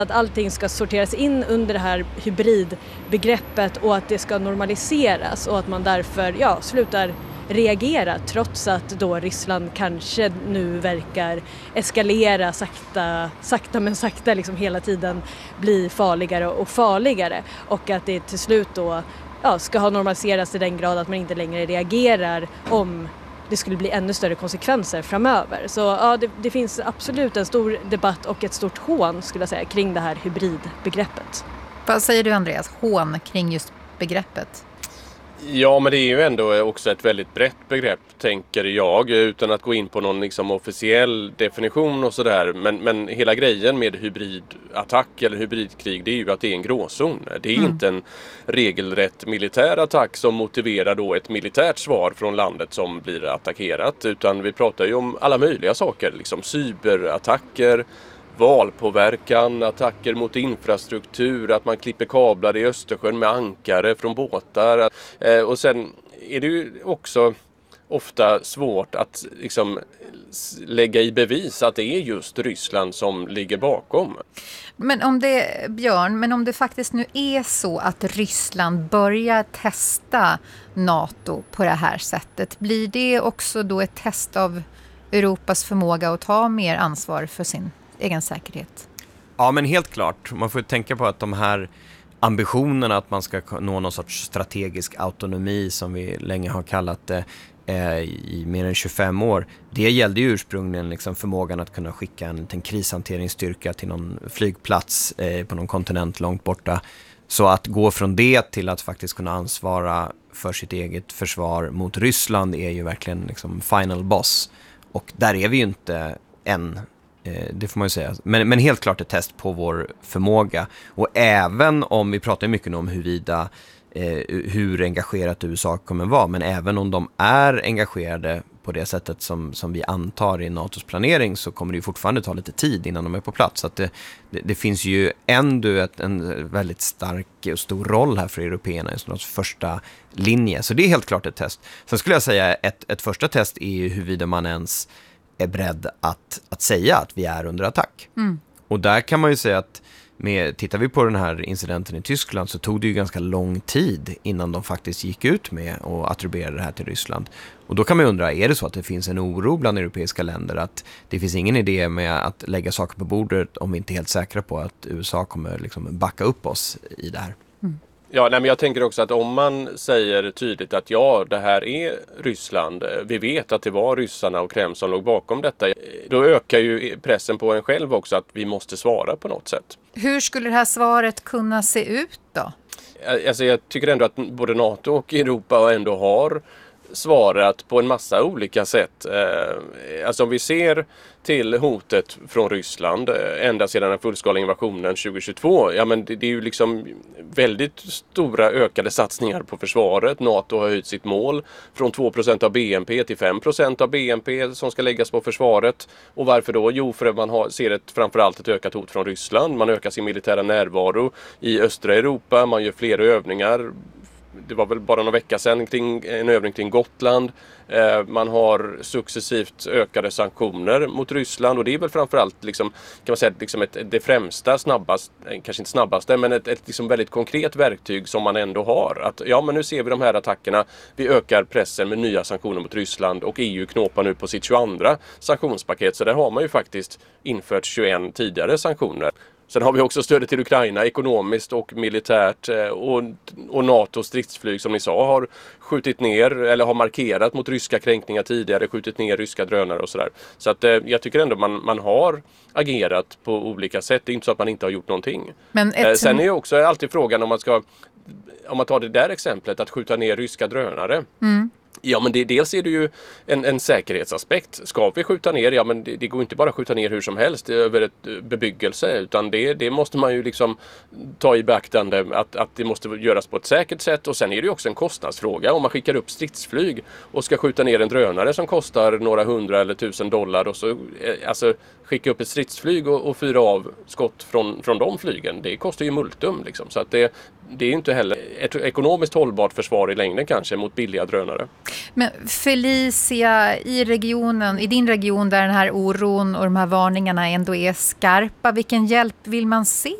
Att allting ska sorteras in under det här hybridbegreppet och att det ska normaliseras och att man därför slutar reagera trots att då Ryssland kanske nu verkar eskalera sakta men sakta liksom hela tiden bli farligare och farligare och att det till slut då ska ha normaliserats till den grad att man inte längre reagerar om det skulle bli ännu större konsekvenser framöver. Så det finns absolut en stor debatt och ett stort hån skulle jag säga kring det här hybridbegreppet. Vad säger du Andreas, hån kring just begreppet? Ja, men det är ju ändå också ett väldigt brett begrepp, tänker jag, utan att gå in på någon liksom officiell definition och sådär. Men hela grejen med hybridattack eller hybridkrig, det är ju att det är en gråzon. Det är inte en regelrätt militär attack som motiverar då ett militärt svar från landet som blir attackerat, utan vi pratar ju om alla möjliga saker, liksom cyberattacker, valpåverkan, attacker mot infrastruktur, att man klipper kablar i Östersjön med ankare från båtar. Och sen är det ju också ofta svårt att liksom lägga i bevis att det är just Ryssland som ligger bakom. Men om det faktiskt nu är så att Ryssland börjar testa NATO på det här sättet, blir det också då ett test av Europas förmåga att ta mer ansvar för sin egen säkerhet? Ja, men helt klart. Man får tänka på att de här ambitionerna att man ska nå någon sorts strategisk autonomi som vi länge har kallat det i mer än 25 år. Det gällde ju ursprungligen liksom förmågan att kunna skicka en liten krishanteringsstyrka till någon flygplats på någon kontinent långt borta. Så att gå från det till att faktiskt kunna ansvara för sitt eget försvar mot Ryssland är ju verkligen liksom final boss. Och där är vi ju inte än. Det får man ju säga. Men helt klart ett test på vår förmåga. Och även om vi pratar mycket om hur engagerat USA kommer vara, men även om de är engagerade på det sättet som vi antar i NATOs planering, så kommer det ju fortfarande ta lite tid innan de är på plats. Så att det finns ju ändå en väldigt stark och stor roll här för européerna i sån första linje. Så det är helt klart ett test. Sen skulle jag säga ett första test är ju huruvida man ens är beredd att säga att vi är under attack. Och där kan man ju säga att tittar vi på den här incidenten i Tyskland, så tog det ju ganska lång tid innan de faktiskt gick ut med och attribuerade det här till Ryssland. Och då kan man undra, är det så att det finns en oro bland europeiska länder att det finns ingen idé med att lägga saker på bordet om vi inte är helt säkra på att USA kommer liksom backa upp oss i det här? Ja, men jag tänker också att om man säger tydligt att det här är Ryssland, vi vet att det var ryssarna och Kreml som låg bakom detta, då ökar ju pressen på en själv också att vi måste svara på något sätt. Hur skulle det här svaret kunna se ut då? Alltså jag tycker ändå att både NATO och Europa ändå har svarat på en massa olika sätt. Alltså om vi ser till hotet från Ryssland ända sedan den fullskaliga invasionen 2022, men det är ju liksom väldigt stora ökade satsningar på försvaret. NATO har höjt sitt mål från 2% av BNP till 5% av BNP som ska läggas på försvaret. Och varför då? Jo, för att man ser framförallt ett ökat hot från Ryssland. Man ökar sin militära närvaro i östra Europa, man gör fler övningar. Det var väl bara några vecka sedan en övning kring Gotland. Man har successivt ökade sanktioner mot Ryssland, och det är väl framförallt liksom, kan man säga, liksom det främsta, kanske inte snabbaste, men ett liksom väldigt konkret verktyg som man ändå har. Att men nu ser vi de här attackerna, vi ökar pressen med nya sanktioner mot Ryssland, och EU knåpar nu på sitt 22:a sanktionspaket, så där har man ju faktiskt infört 21 tidigare sanktioner. Sen har vi också stödet till Ukraina ekonomiskt och militärt, och NATOs stridsflyg som ni sa har skjutit ner eller har markerat mot ryska kränkningar tidigare, skjutit ner ryska drönare och sådär. Så att jag tycker ändå man har agerat på olika sätt. Det är inte så att man inte har gjort någonting. Sen är ju också alltid frågan om man tar det där exemplet att skjuta ner ryska drönare. Ja, men dels är det ju en säkerhetsaspekt. Ska vi skjuta ner? Men det går inte bara att skjuta ner hur som helst över ett bebyggelse, utan det måste man ju liksom ta i beaktande att det måste göras på ett säkert sätt. Och sen är det ju också en kostnadsfråga. Om man skickar upp stridsflyg och ska skjuta ner en drönare som kostar några $100 eller $1,000, och så skicka upp ett stridsflyg och fyra av skott från de flygen, det kostar ju multum liksom. Så att det är inte heller ett ekonomiskt hållbart försvar i längden kanske mot billiga drönare. Men Felicia, i din region där den här oron och de här varningarna ändå är skarpa, vilken hjälp vill man se